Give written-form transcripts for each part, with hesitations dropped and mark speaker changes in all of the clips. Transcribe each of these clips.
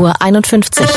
Speaker 1: 18:51 Uhr.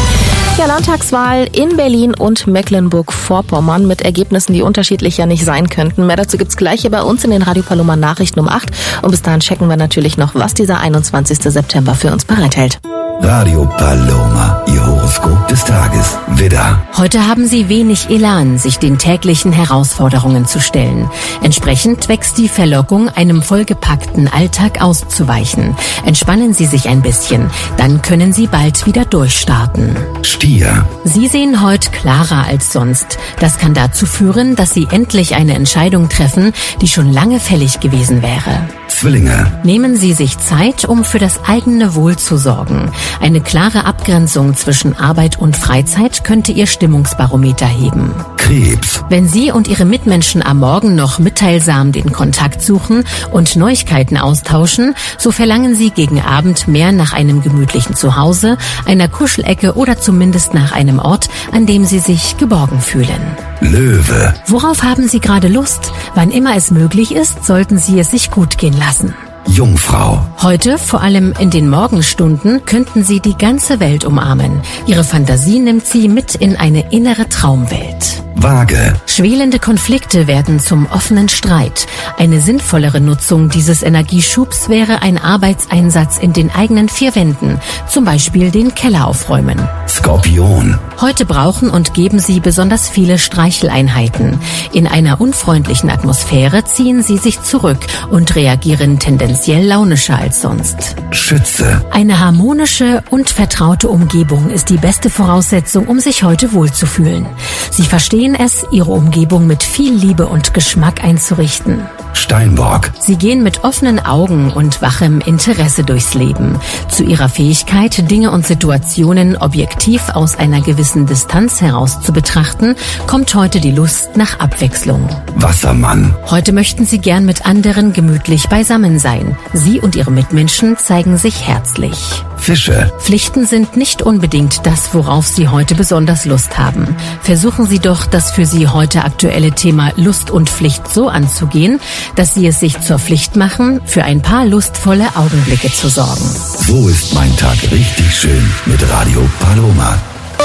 Speaker 1: Ja, Landtagswahl in Berlin und Mecklenburg-Vorpommern mit Ergebnissen, die unterschiedlicher nicht sein könnten. Mehr dazu gibt's gleich hier bei uns in den Radio Paloma Nachrichten um 8. Und bis dahin checken wir natürlich noch, was dieser 21. September für uns bereithält.
Speaker 2: Radio Paloma, Ihr Horoskop des Tages. Widder.
Speaker 3: Heute haben Sie wenig Elan, sich den täglichen Herausforderungen zu stellen. Entsprechend wächst die Verlockung, einem vollgepackten Alltag auszuweichen. Entspannen Sie sich ein bisschen, dann können Sie bald wieder durchstarten.
Speaker 2: Stier.
Speaker 3: Sie sehen heute klarer als sonst. Das kann dazu führen, dass Sie endlich eine Entscheidung treffen, die schon lange fällig gewesen wäre.
Speaker 2: Zwillinge.
Speaker 3: Nehmen Sie sich Zeit, um für das eigene Wohl zu sorgen. Eine klare Abgrenzung zwischen Arbeit und Freizeit könnte Ihr Stimmungsbarometer heben.
Speaker 2: Krebs.
Speaker 3: Wenn Sie und Ihre Mitmenschen am Morgen noch mitteilsam den Kontakt suchen und Neuigkeiten austauschen, so verlangen Sie gegen Abend mehr nach einem gemütlichen Zuhause, einer Kuschelecke oder zumindest nach einem Ort, an dem Sie sich geborgen fühlen.
Speaker 2: Löwe.
Speaker 3: Worauf haben Sie gerade Lust? Wann immer es möglich ist, sollten Sie es sich gut gehen lassen.
Speaker 2: Jungfrau.
Speaker 3: Heute, vor allem in den Morgenstunden, könnten Sie die ganze Welt umarmen. Ihre Fantasie nimmt Sie mit in eine innere Traumwelt.
Speaker 2: Waage.
Speaker 3: Schwelende Konflikte werden zum offenen Streit. Eine sinnvollere Nutzung dieses Energieschubs wäre ein Arbeitseinsatz in den eigenen vier Wänden, zum Beispiel den Keller aufräumen.
Speaker 2: Skorpion.
Speaker 3: Heute brauchen und geben Sie besonders viele Streicheleinheiten. In einer unfreundlichen Atmosphäre ziehen Sie sich zurück und reagieren tendenziell launischer als sonst.
Speaker 2: Schütze.
Speaker 3: Eine harmonische und vertraute Umgebung ist die beste Voraussetzung, um sich heute wohlzufühlen. Sie verstehen es, Ihre Umgebung mit viel Liebe und Geschmack einzurichten.
Speaker 2: Steinbock.
Speaker 3: Sie gehen mit offenen Augen und wachem Interesse durchs Leben. Zu Ihrer Fähigkeit, Dinge und Situationen objektiv aus einer gewissen Distanz heraus zu betrachten, kommt heute die Lust nach Abwechslung.
Speaker 2: Wassermann.
Speaker 3: Heute möchten Sie gern mit anderen gemütlich beisammen sein. Sie und Ihre Mitmenschen zeigen sich herzlich.
Speaker 2: Fische.
Speaker 3: Pflichten sind nicht unbedingt das, worauf Sie heute besonders Lust haben. Versuchen Sie doch, das für Sie heute aktuelle Thema Lust und Pflicht so anzugehen, dass Sie es sich zur Pflicht machen, für ein paar lustvolle Augenblicke zu sorgen.
Speaker 2: So ist mein Tag richtig schön mit Radio Paloma.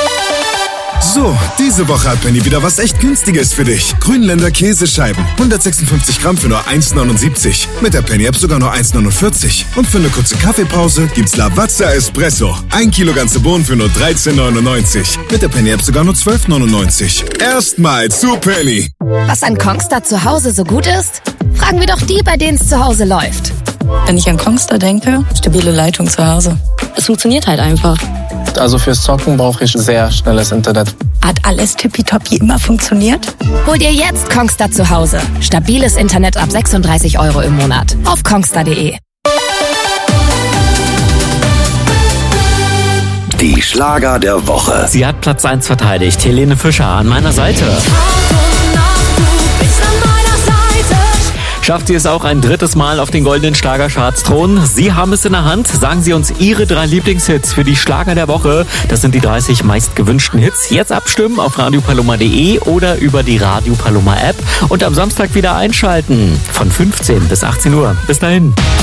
Speaker 4: So, diese Woche hat Penny wieder was echt Günstiges für dich. Grünländer Käsescheiben. 156 Gramm für nur 1,79. Mit der Penny-App sogar nur 1,49. Und für eine kurze Kaffeepause gibt's Lavazza Espresso. 1 Kilo ganze Bohnen für nur 13,99. Mit der Penny-App sogar nur 12,99. Erstmal zu Penny.
Speaker 5: Was an Kongstar zu Hause so gut ist? Fragen wir doch die, bei denen es zu Hause läuft.
Speaker 6: Wenn ich an Kongstar denke, stabile Leitung zu Hause. Es funktioniert halt einfach.
Speaker 7: Also fürs Zocken brauche ich sehr schnelles Internet.
Speaker 6: Hat alles tippitoppi immer funktioniert?
Speaker 5: Hol dir jetzt Kongstar zu Hause. Stabiles Internet ab 36 € im Monat. Auf kongstar.de.
Speaker 2: Die Schlager der Woche.
Speaker 8: Sie hat Platz 1 verteidigt. Helene Fischer an meiner Seite. Schafft sie es auch ein drittes Mal auf den goldenen Schlagercharts thron? Sie haben es in der Hand. Sagen Sie uns Ihre 3 Lieblingshits für die Schlager der Woche. Das sind die 30 meist gewünschten Hits. Jetzt abstimmen auf radiopaloma.de oder über die Radio Paloma App und am Samstag wieder einschalten. Von 15 bis 18 Uhr. Bis dahin.